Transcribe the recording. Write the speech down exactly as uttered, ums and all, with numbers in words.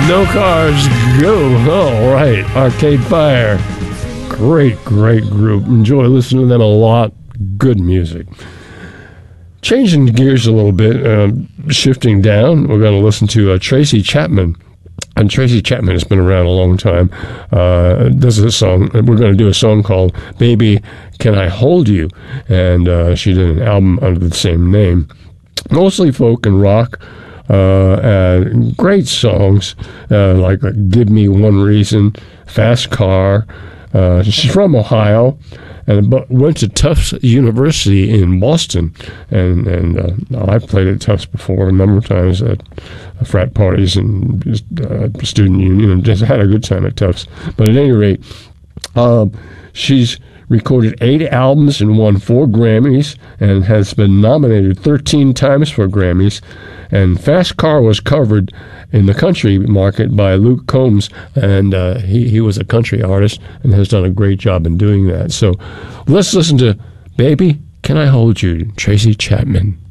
No Cars, Go. All right, Arcade Fire. Great, great group. Enjoy listening to them a lot. Good music. Changing gears a little bit, um, shifting down, we're going to listen to uh, Tracy Chapman. And Tracy Chapman has been around a long time. Uh, does a song. We're going to do a song called "Baby, Can I Hold You?" And uh, she did an album under the same name. Mostly folk and rock. Uh, and great songs uh, like, like "Give Me One Reason," "Fast Car." Uh, she's from Ohio, and but went to Tufts University in Boston, and and uh, I've played at Tufts before a number of times at frat parties and just, uh, student union, and just had a good time at Tufts. But at any rate, uh, she's recorded eight albums and won four Grammys, and has been nominated thirteen times for Grammys. And "Fast Car" was covered in the country market by Luke Combs, and uh, he, he was a country artist and has done a great job in doing that. So let's listen to "Baby, Can I Hold You?" Tracy Chapman.